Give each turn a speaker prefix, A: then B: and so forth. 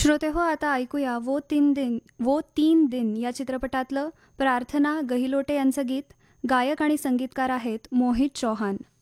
A: श्रोते हो, आता ऐकूया वो तीन दिन या चित्रपटातलं प्रार्थना गहिलोटे यांचं गीत. गायक आणि संगीतकार आहेत मोहित चौहान.